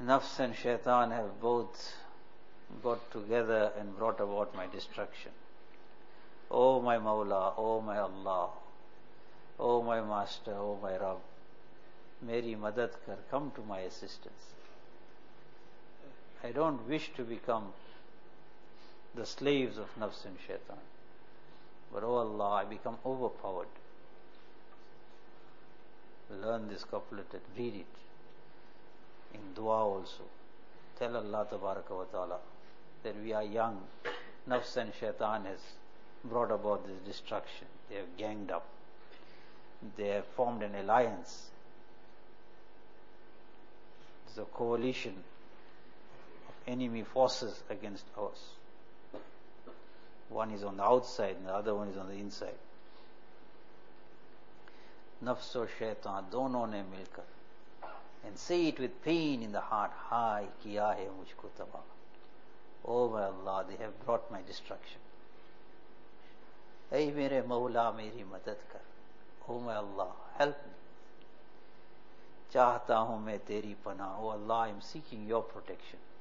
Nafs and shaitan have both got together and brought about my destruction. O my Mawla, O my Allah, O my Master, O my Rabb, Meri madad kar, come to my assistance. I don't wish to become the slaves of nafs and shaitan, but O Allah, I become overpowered. Learn this couplet and read it. In dua also. Tell Allah Tabaraka wa Ta'ala that we are young. Nafs and shaitan has brought about this destruction. They have ganged up. They have formed an alliance. It's a coalition of enemy forces against us. One is on the outside and the other one is on the inside. Nafs और shaitan दोनों ने मिलकर, and say it with pain in the heart, हाय किया है मुझको तबाह. Oh my Allah, they have brought my destruction. Hey mere Mawla, meri madad kar. Oh my Allah, help me. चाहता हूं मैं तेरी पनाह. Oh Allah, I am seeking your protection.